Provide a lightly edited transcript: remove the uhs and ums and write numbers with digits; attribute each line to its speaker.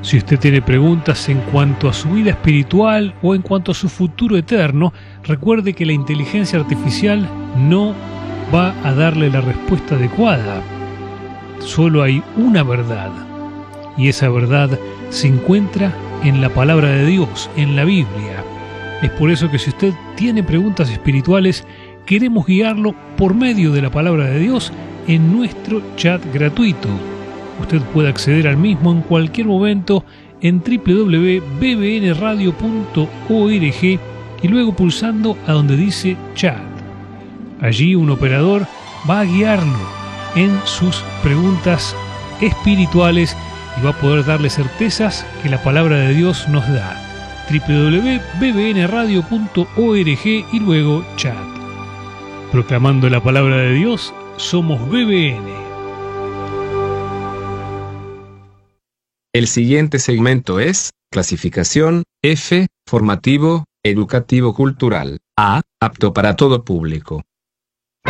Speaker 1: Si usted tiene preguntas en cuanto a su vida espiritual o en cuanto a su futuro eterno, recuerde que la inteligencia artificial no va a darle la respuesta adecuada. Solo hay una verdad, y esa verdad se encuentra en la palabra de Dios, en la Biblia. Es por eso que si usted tiene preguntas espirituales, queremos guiarlo por medio de la palabra de Dios en nuestro chat gratuito. Usted puede acceder al mismo en cualquier momento en www.bbnradio.org y luego pulsando a donde dice chat. Allí un operador va a guiarlo en sus preguntas espirituales y va a poder darle certezas que la palabra de Dios nos da. www.bbnradio.org y luego chat. Proclamando la palabra de Dios, somos BBN.
Speaker 2: El siguiente segmento es clasificación F, formativo, educativo cultural. A, apto para todo público.